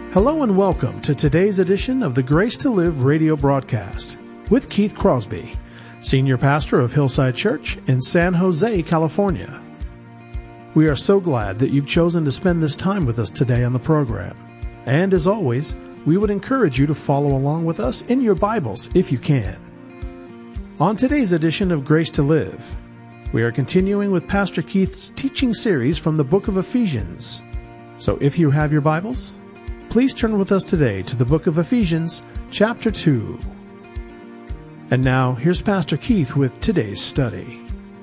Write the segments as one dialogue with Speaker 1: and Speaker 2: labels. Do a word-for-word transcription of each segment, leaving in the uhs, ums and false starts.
Speaker 1: Hello and welcome to today's edition of the Grace to Live radio broadcast with Keith Crosby, Senior Pastor of Hillside Church in San Jose, California. We are so glad that you've chosen to spend this time with us today on the program. And as always, we would encourage you to follow along with us in your Bibles if you can. On today's edition of Grace to Live, we are continuing with Pastor Keith's teaching series from the book of Ephesians. So if you have your Bibles, please turn with us today to the book of Ephesians, chapter two. And now, here's Pastor Keith with today's study.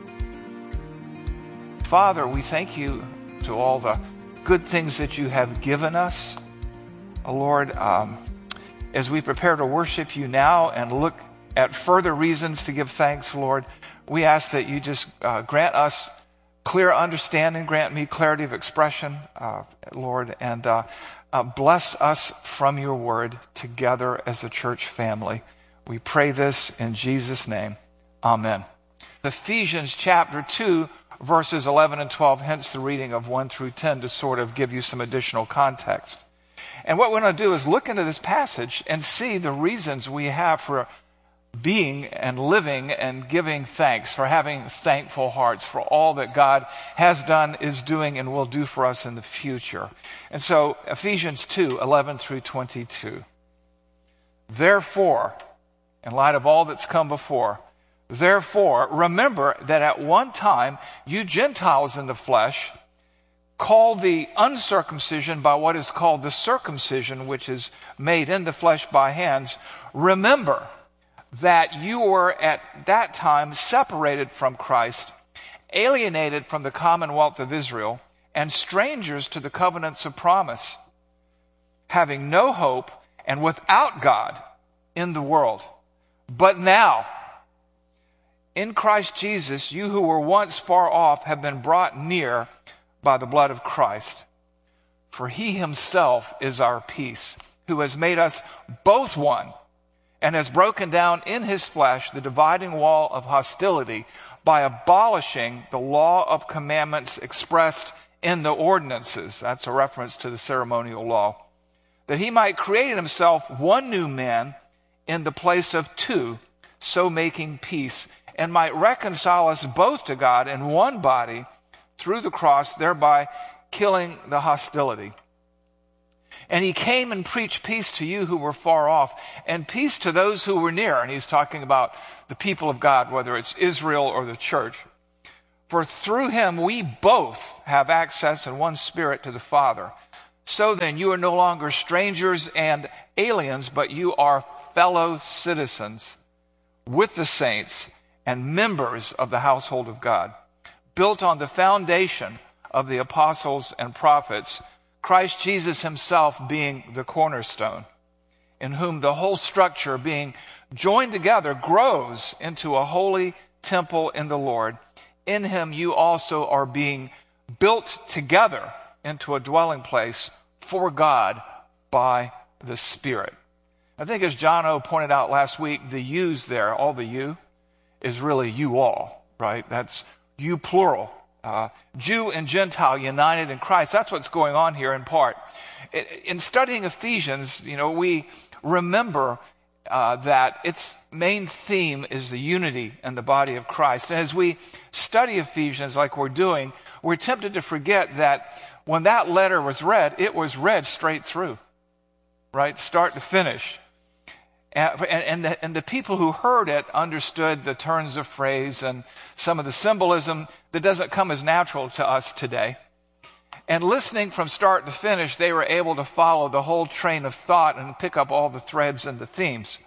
Speaker 2: Father, we thank you to all the good things that you have given us. Oh, Lord, um, as we prepare to worship you now and look at further reasons to give thanks, Lord, we ask that you just uh, grant us clear understanding, grant me clarity of expression, uh, Lord, and uh, uh, bless us from your word together as a church family. We pray this in Jesus' name. Amen. Ephesians chapter two, verses eleven and twelve, hence the reading of one through ten to sort of give you some additional context. And what we're going to do is look into this passage and see the reasons we have for being and living and giving thanks, for having thankful hearts for all that God has done, is doing, and will do for us in the future. And so Ephesians two, eleven through twenty-two. Therefore, in light of all that's come before, therefore, remember that at one time you Gentiles in the flesh, called the uncircumcision by what is called the circumcision, which is made in the flesh by hands, remember that you were at that time separated from Christ, alienated from the commonwealth of Israel, and strangers to the covenants of promise, having no hope and without God in the world. But now, in Christ Jesus, you who were once far off have been brought near by the blood of Christ. For he himself is our peace, who has made us both one, and has broken down in his flesh the dividing wall of hostility by abolishing the law of commandments expressed in the ordinances. That's a reference to the ceremonial law. That he might create in himself one new man in the place of two, so making peace, and might reconcile us both to God in one body through the cross, thereby killing the hostility. And he came and preached peace to you who were far off, and peace to those who were near. And he's talking about the people of God, whether it's Israel or the church. For through him we both have access in one spirit to the Father. So then you are no longer strangers and aliens, but you are fellow citizens with the saints and members of the household of God, built on the foundation of the apostles and prophets, Christ Jesus himself being the cornerstone, in whom the whole structure being joined together grows into a holy temple in the Lord. In him you also are being built together into a dwelling place for God by the Spirit. I think as John O. pointed out last week, the yous there, all the you, is really you all, right? That's you plural. Uh, Jew and Gentile united in Christ. That's what's going on here in part. In studying Ephesians, you know, we remember uh, that its main theme is the unity in the body of Christ. And as we study Ephesians like we're doing, we're tempted to forget that when that letter was read, it was read straight through, right? Start to finish. And, and, the, and the people who heard it understood the turns of phrase and some of the symbolism that doesn't come as natural to us today. And listening from start to finish, they were able to follow the whole train of thought and pick up all the threads and the themes.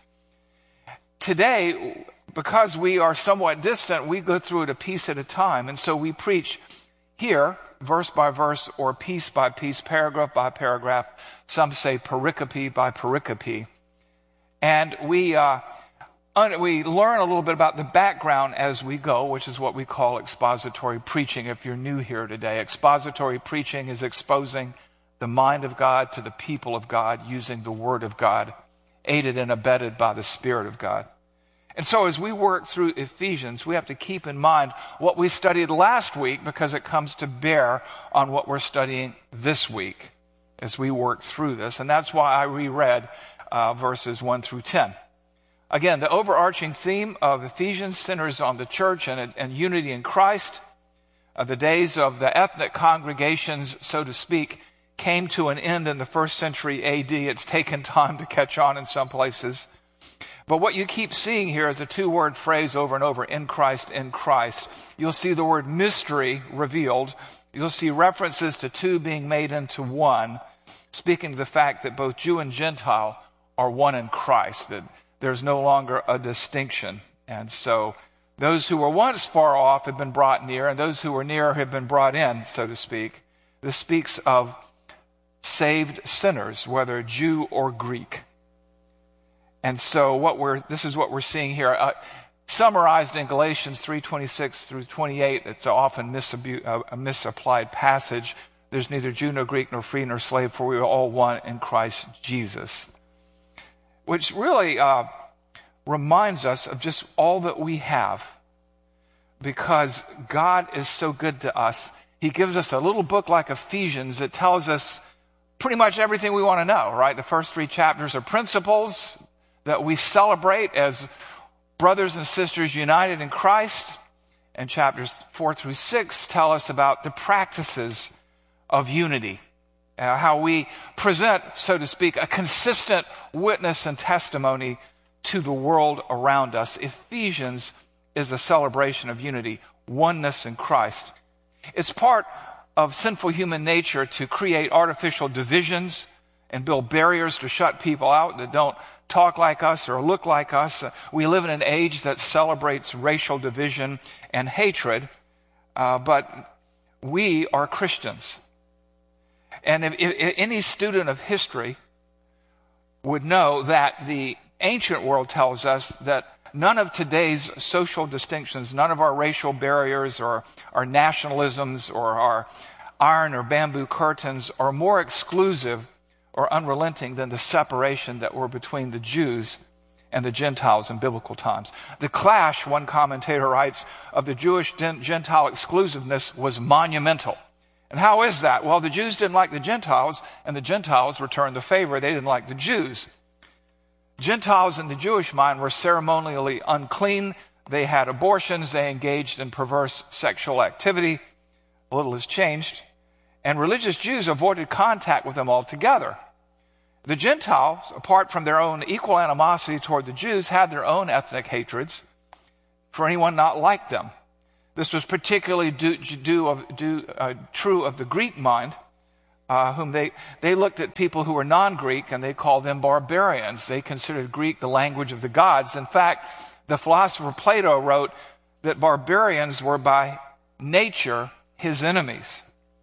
Speaker 2: Today, because we are somewhat distant, we go through it a piece at a time. And so we preach here, verse by verse, or piece by piece, paragraph by paragraph. Some say pericope by pericope. And we uh, un- we learn a little bit about the background as we go, which is what we call expository preaching. If you're new here today, expository preaching is exposing the mind of God to the people of God using the Word of God, aided and abetted by the Spirit of God. And so as we work through Ephesians, we have to keep in mind what we studied last week because it comes to bear on what we're studying this week. as we work through this. And that's why I reread uh, verses one through ten. Again, the overarching theme of Ephesians centers on the church and, and unity in Christ. Uh, the days of the ethnic congregations, so to speak, came to an end in the first century A D. It's taken time to catch on in some places. But what you keep seeing here is a two-word phrase over and over, in Christ, in Christ. You'll see the word mystery revealed. You'll see references to two being made into one, speaking to the fact that both Jew and Gentile are one in Christ, that there's no longer a distinction. And so those who were once far off have been brought near, and those who were near have been brought in, so to speak. This speaks of saved sinners, whether Jew or Greek. And so what we're this is what we're seeing here, uh, summarized in Galatians three twenty-six through twenty-eight. It's an often misabu- uh, a misapplied passage. There's neither Jew nor Greek nor free nor slave, for we are all one in Christ Jesus. Which really uh, reminds us of just all that we have, because God is so good to us. He gives us a little book like Ephesians that tells us pretty much everything we want to know, right? The first three chapters are principles that we celebrate as brothers and sisters united in Christ. And chapters four through six tell us about the practices of unity, uh, how we present, so to speak, a consistent witness and testimony to the world around us. Ephesians is a celebration of unity, oneness in Christ. It's part of sinful human nature to create artificial divisions and build barriers to shut people out that don't talk like us or look like us. We live in an age that celebrates racial division and hatred, uh, but we are Christians. And if, if any student of history would know that the ancient world tells us that none of today's social distinctions, none of our racial barriers or our nationalisms or our iron or bamboo curtains are more exclusive or unrelenting than the separation that were between the Jews and the Gentiles in biblical times. The clash, one commentator writes, of the Jewish-Gentile exclusiveness was monumental. And how is that? Well, the Jews didn't like the Gentiles, and the Gentiles returned the favor. They didn't like the Jews. Gentiles in the Jewish mind were ceremonially unclean. They had abortions. They engaged in perverse sexual activity. Little has changed. And religious Jews avoided contact with them altogether. The Gentiles, apart from their own equal animosity toward the Jews, had their own ethnic hatreds for anyone not like them. This was particularly due, due of, due, uh, true of the Greek mind, uh, whom they, they looked at people who were non-Greek and they called them barbarians. They considered Greek the language of the gods. In fact, the philosopher Plato wrote that barbarians were by nature his enemies.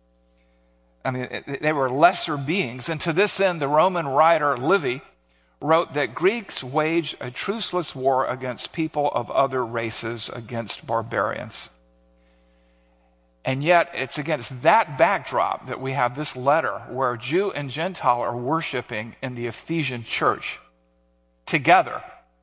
Speaker 2: I mean, they were lesser beings. And to this end, the Roman writer Livy wrote that Greeks waged a truceless war against people of other races, against barbarians. And yet, it's against that backdrop that we have this letter where Jew and Gentile are worshiping in the Ephesian church together.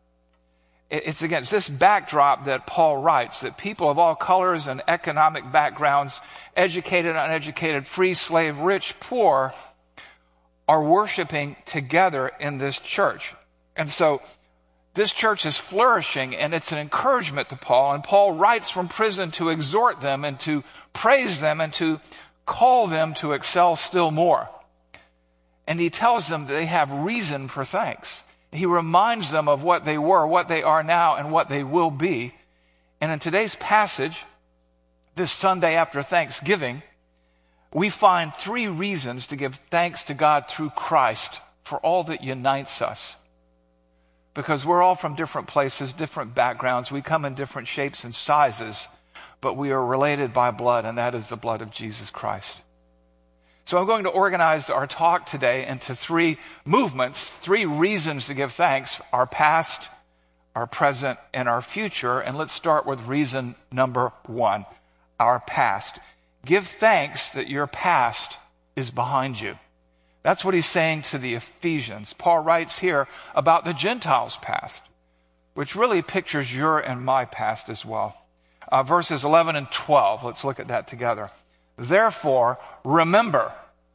Speaker 2: It's against this backdrop that Paul writes that people of all colors and economic backgrounds, educated, uneducated, free, slave, rich, poor, are worshiping together in this church. And so this church is flourishing, and it's an encouragement to Paul. And Paul writes from prison to exhort them and to praise them and to call them to excel still more. And he tells them that they have reason for thanks. He reminds them of what they were, what they are now, and what they will be. And in today's passage, this Sunday after Thanksgiving, we find three reasons to give thanks to God through Christ for all that unites us. Because we're all from different places, different backgrounds. We come in different shapes and sizes, but we are related by blood, and that is the blood of Jesus Christ. So I'm going to organize our talk today into three movements, three reasons to give thanks: our past, our present, and our future. And let's start with reason number one, our past. Give thanks that your past is behind you. That's what he's saying to the Ephesians. Paul writes here about the Gentiles' past, which really pictures your and my past as well. Uh, verses eleven and twelve, let's look at that together. Therefore, remember.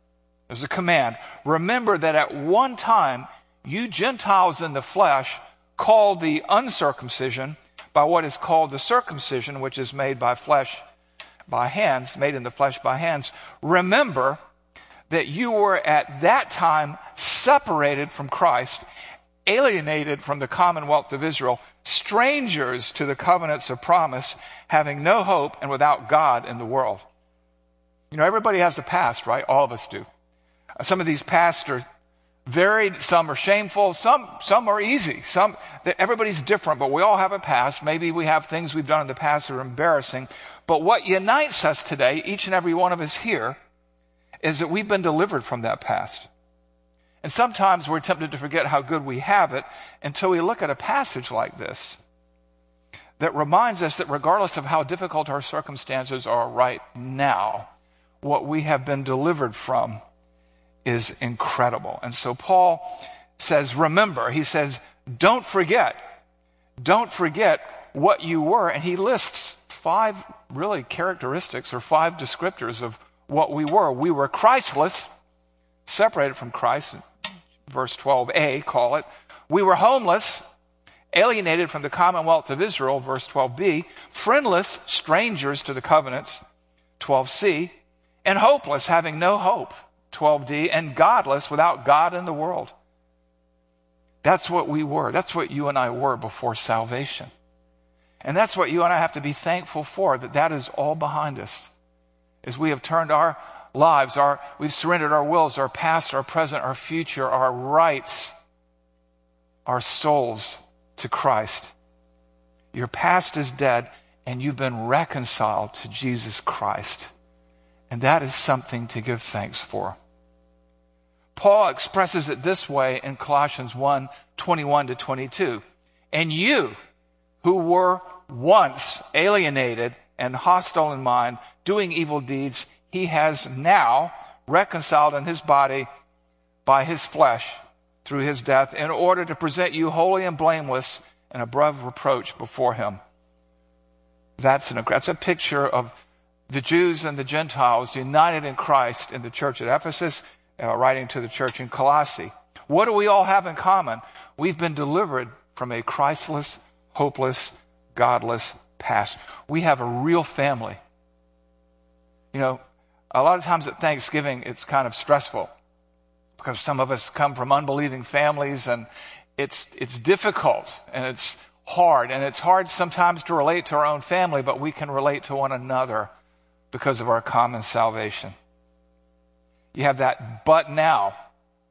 Speaker 2: There's a command. Remember that at one time, you Gentiles in the flesh called the uncircumcision by what is called the circumcision, which is made by flesh, by hands, made in the flesh by hands. Remember that you were at that time separated from Christ, alienated from the commonwealth of Israel, strangers to the covenants of promise, having no hope and without God in the world. You know, everybody has a past, right? All of us do. Some of these pasts are varied. Some are shameful. Some, some are easy. Some, everybody's different, but we all have a past. Maybe we have things we've done in the past that are embarrassing. But what unites us today, each and every one of us here, is that we've been delivered from that past. And sometimes we're tempted to forget how good we have it until we look at a passage like this that reminds us that regardless of how difficult our circumstances are right now, what we have been delivered from is incredible. And so Paul says, remember, he says, don't forget, don't forget what you were. And he lists five really characteristics or five descriptors of what we were. We were Christless, separated from Christ, verse twelve a, call it. We were homeless, alienated from the commonwealth of Israel, verse twelve b, friendless, strangers to the covenants, twelve c, and hopeless, having no hope, twelve d, and godless, without God in the world. That's what we were. That's what you and I were before salvation. And that's what you and I have to be thankful for, that that is all behind us. As we have turned our lives, our, we've surrendered our wills, our past, our present, our future, our rights, our souls to Christ. Your past is dead and you've been reconciled to Jesus Christ. And that is something to give thanks for. Paul expresses it this way in Colossians one, twenty-one to twenty-two. And you who were once alienated and hostile in mind, doing evil deeds, he has now reconciled in his body by his flesh through his death, in order to present you holy and blameless and above reproach before him. That's, an, that's a picture of the Jews and the Gentiles united in Christ in the church at Ephesus, uh, writing to the church in Colossae. What do we all have in common? We've been delivered from a Christless, hopeless, godless past. We have a real family. You know, a lot of times at Thanksgiving, it's kind of stressful because some of us come from unbelieving families, and it's it's difficult and it's hard. And it's hard sometimes to relate to our own family, but we can relate to one another because of our common salvation. You have that but now.